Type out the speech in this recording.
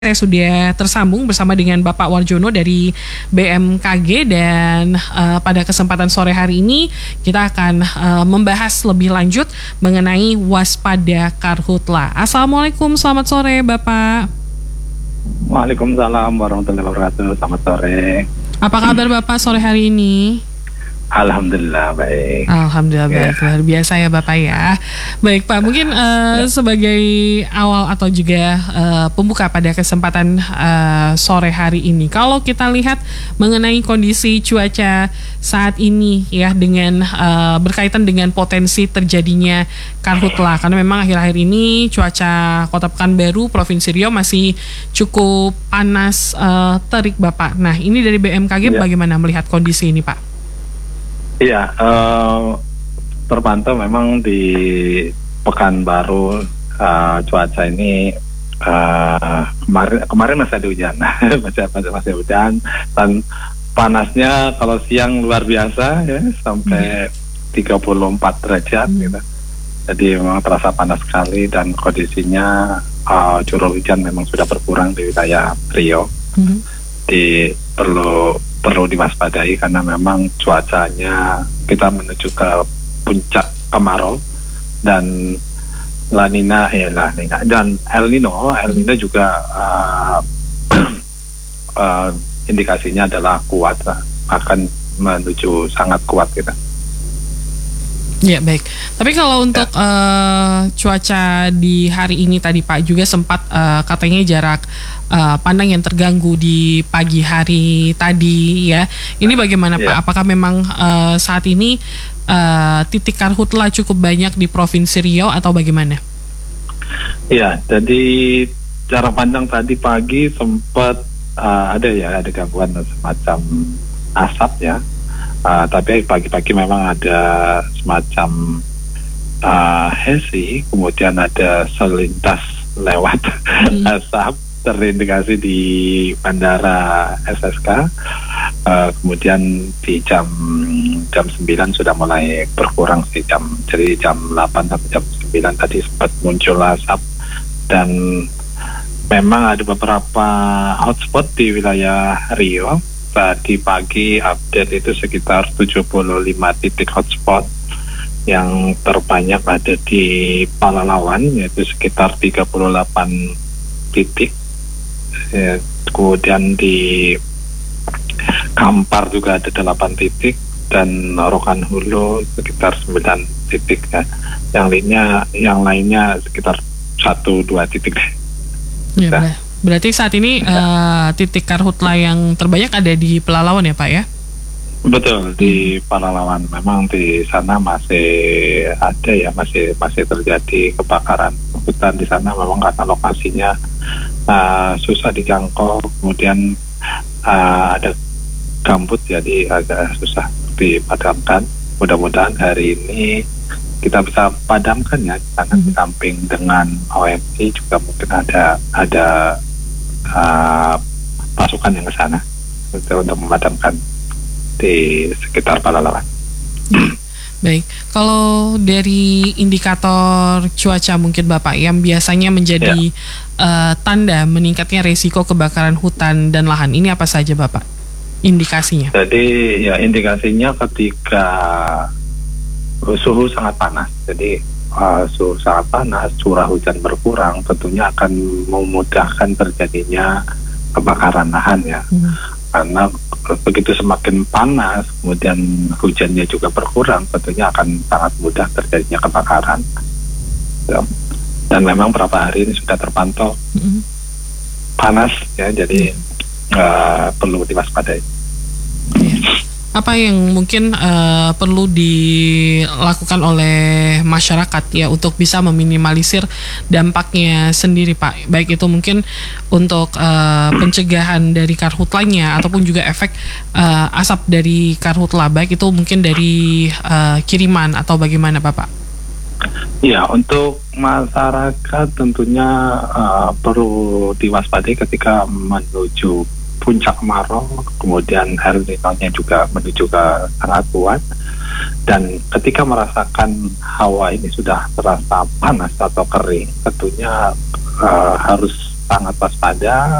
Saya sudah tersambung bersama dengan Bapak Warjono dari BMKG dan pada kesempatan sore hari ini kita akan membahas lebih lanjut mengenai waspada karhutla. Assalamualaikum, selamat sore Bapak. Waalaikumsalam warahmatullahi wabarakatuh. Selamat sore. Apa kabar Bapak sore hari ini? Alhamdulillah baik. Alhamdulillah baik, luar biasa ya Bapak ya. Baik Pak, mungkin sebagai awal atau juga pembuka pada kesempatan sore hari ini, kalau kita lihat mengenai kondisi cuaca saat ini ya, dengan berkaitan dengan potensi terjadinya karhutla, karena memang akhir-akhir ini cuaca Kota Pekanbaru, Provinsi Riau masih cukup panas terik Bapak. Nah, ini dari BMKG bagaimana melihat kondisi ini Pak? Iya, terpantau memang di Pekanbaru cuaca ini kemarin masih ada hujan, masih hujan, dan panasnya kalau siang luar biasa ya, sampai 34 derajat gitu. Jadi memang terasa panas sekali dan kondisinya curah hujan memang sudah berkurang di wilayah Riau. Perlu diwaspadai karena memang cuacanya kita menuju ke puncak kemarau dan La Nina dan El Nino juga indikasinya adalah kuat, akan menuju sangat kuat kita. Ya baik, tapi kalau untuk cuaca di hari ini tadi Pak juga sempat katanya jarak pandang yang terganggu di pagi hari tadi ya. Ini bagaimana Pak? Apakah memang saat ini titik karhutla cukup banyak di Provinsi Riau atau bagaimana? Ya, jadi jarak pandang tadi pagi sempat ada gangguan semacam asap ya. Tapi pagi-pagi memang ada semacam hesi, kemudian ada selintas lewat asap terindikasi di Bandara SSK, kemudian di jam 9 sudah mulai berkurang sih, jadi jam 8 sampai jam 9 tadi sempat muncul asap, dan memang ada beberapa hotspot di wilayah Riau. Tadi pagi update itu sekitar 75 titik hotspot, yang terbanyak ada di Palalawan yaitu sekitar 38 titik, ya, kemudian di Kampar juga ada 8 titik, dan Rokan Hulu sekitar 9 titik ya. Yang lainnya sekitar 1-2 titik. Ya, berarti saat ini titik karhutla yang terbanyak ada di Pelalawan ya Pak ya? Betul, di Pelalawan. Memang di sana masih ada ya, masih terjadi kebakaran hutan di sana, memang karena lokasinya susah dijangkau, kemudian ada gambut jadi agak susah dipadamkan. Mudah-mudahan hari ini kita bisa padamkan ya, karena di samping dengan OMC juga mungkin ada pasukan yang ke sana untuk memadamkan di sekitar Palalawan. Baik, kalau dari indikator cuaca mungkin Bapak yang biasanya menjadi tanda meningkatnya resiko kebakaran hutan dan lahan, ini apa saja Bapak indikasinya? Jadi ya indikasinya ketika suhu sangat panas, jadi suhu sangat panas, curah hujan berkurang, tentunya akan memudahkan terjadinya kebakaran lahan ya. Karena begitu semakin panas, kemudian hujannya juga berkurang, tentunya akan sangat mudah terjadinya kebakaran. Dan memang beberapa hari ini sudah terpantau panas ya, jadi perlu diwaspadai. Apa yang mungkin perlu dilakukan oleh masyarakat ya untuk bisa meminimalisir dampaknya sendiri Pak, baik itu mungkin untuk pencegahan dari karhutlanya ataupun juga efek asap dari karhutla, baik itu mungkin dari kiriman atau bagaimana Bapak? Ya, untuk masyarakat tentunya perlu diwaspadai ketika menuju puncak kemarau, kemudian El Nino-nya juga menuju ke sangat kuat, dan ketika merasakan hawa ini sudah terasa panas atau kering, tentunya harus sangat waspada.